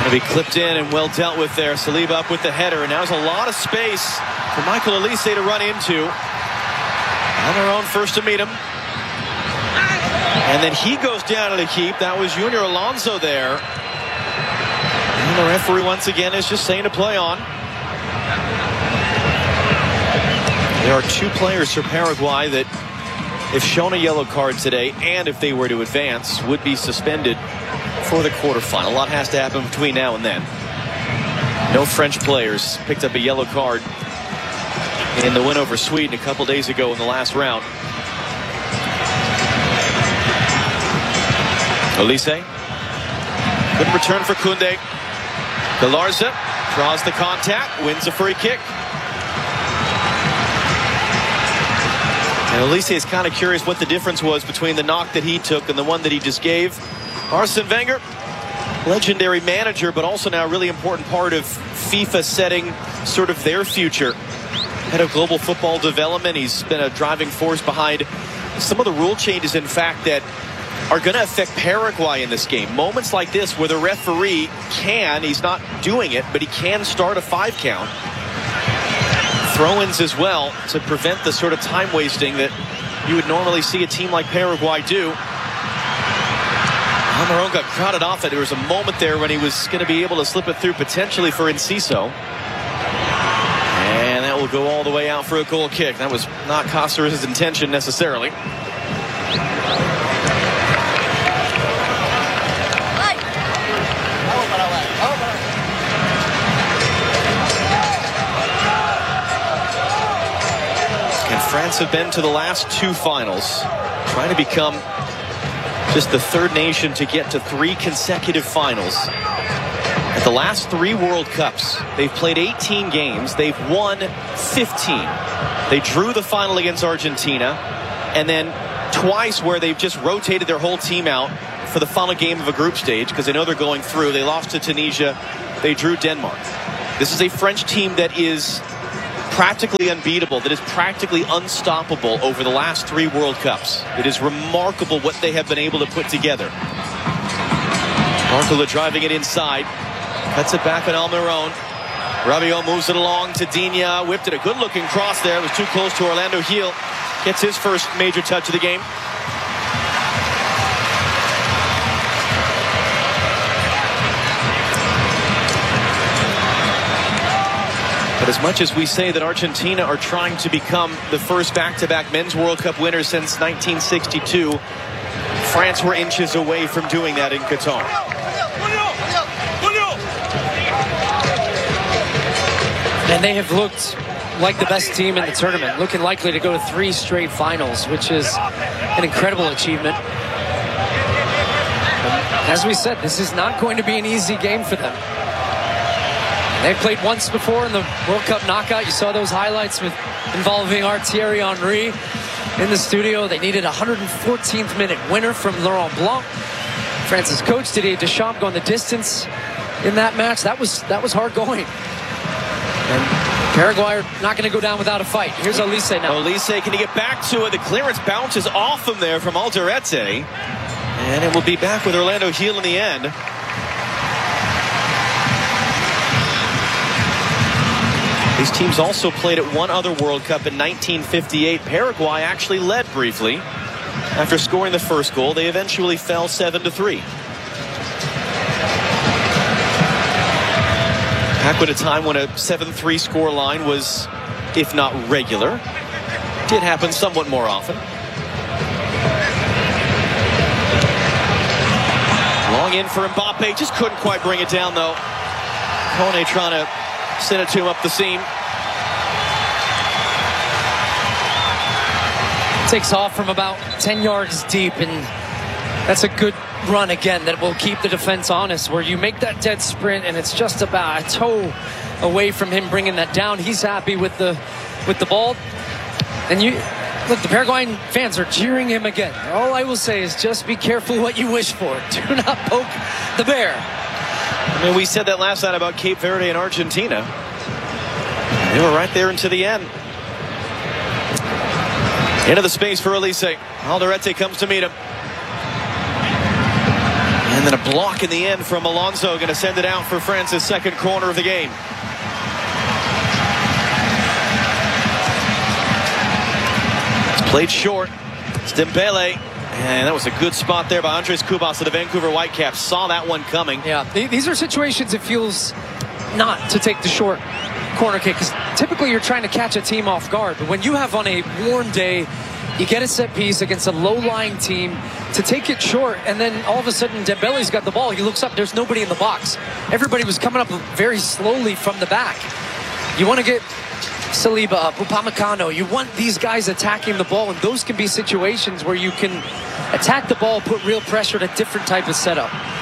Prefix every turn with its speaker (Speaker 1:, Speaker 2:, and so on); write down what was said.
Speaker 1: Going to be clipped in and well dealt with there. Saliba up with the header, and now there's a lot of space for Michael Olise to run into. On their own, first to meet him. And then he goes down to the keep. That was Junior Alonso there. And the referee once again is just saying to play on. There are two players for Paraguay that, if shown a yellow card today, and if they were to advance, would be suspended for the quarterfinal. A lot has to happen between now and then. No French players picked up a yellow card in the win over Sweden a couple days ago in the last round. Olise. Good return for Koundé. Galarza draws the contact, wins a free kick. And Olise is kind of curious what the difference was between the knock that he took and the one that he just gave. Arsene Wenger, legendary manager, but also now a really important part of FIFA setting sort of their future. Head of global football development. He's been a driving force behind some of the rule changes, in fact, that are going to affect Paraguay in this game. Moments like this where the referee can, he's not doing it, but he can start a 5 count. Throw-ins as well to prevent the sort of time wasting that you would normally see a team like Paraguay do. Almiron got crowded off it. There was a moment there when he was going to be able to slip it through potentially for Enciso. And that will go all the way out for a goal kick. That was not Cáceres' intention necessarily. And France have been to the last 2 finals, trying to become just the 3rd nation to get to 3 consecutive finals. At the last 3 World Cups, they've played 18 games. They've won 15. They drew the final against Argentina, and then twice where they've just rotated their whole team out for the final game of a group stage because they know they're going through. They lost to Tunisia. They drew Denmark. This is a French team that is practically unbeatable, that is practically unstoppable over the last 3 World Cups. It is remarkable what they have been able to put together. Barcola driving it inside. Cuts it back on Almiron. Rabiot moves it along to Digne. Whipped it. A good-looking cross there. It was too close to Orlando Gil. Gets his first major touch of the game. But as much as we say that Argentina are trying to become the first back-to-back men's World Cup winner since 1962, France were inches away from doing that in Qatar.
Speaker 2: And they have looked like the best team in the tournament, looking likely to go to 3 straight finals, which is an incredible achievement. As we said, this is not going to be an easy game for them. They've played once before in the World Cup knockout. You saw those highlights involving Thierry Henry in the studio. They needed a 114th minute winner from Laurent Blanc. France's coach Didier Deschamps going the distance in that match. That was hard going. And Paraguay are not going to go down without a fight. Here's Olise now.
Speaker 1: Olise, can he get back to it? The clearance bounces off him there from Alderete. And it will be back with Orlando Gil in the end. These teams also played at one other World Cup in 1958. Paraguay actually led briefly. After scoring the first goal, they eventually fell 7-3. Back at a time when a 7-3 score line was, if not regular, did happen somewhat more often. Long in for Mbappe, just couldn't quite bring it down though. Kone trying to send it to him up the seam.
Speaker 2: Takes off from about 10 yards deep, and that's a good run again that will keep the defense honest, where you make that dead sprint and it's just about a toe away from him bringing that down. He's happy with the ball. And you look, the Paraguayan fans are cheering him again. All I will say is just be careful what you wish for. Do not poke the bear.
Speaker 1: I mean, we said that last night about Cape Verde and Argentina. They were right there into the end. Into the space for Olise. Alderete comes to meet him. And And then a block in the end from Alonso, going to send it out for France's second corner of the game. It's played short. It's Dembele. And that was a good spot there by Andres Cubas of the Vancouver Whitecaps. Saw that one coming.
Speaker 2: Yeah, these are situations it feels not to take the short corner kick, because typically you're trying to catch a team off guard. But when you have on a warm day, you get a set piece against a low-lying team, to take it short, and then all of a sudden Dembele's got the ball. He looks up, there's nobody in the box. Everybody was coming up very slowly from the back. You want to get Saliba up, Upamecano. You want these guys attacking the ball, and those can be situations where you can attack the ball, put real pressure at a different type of setup.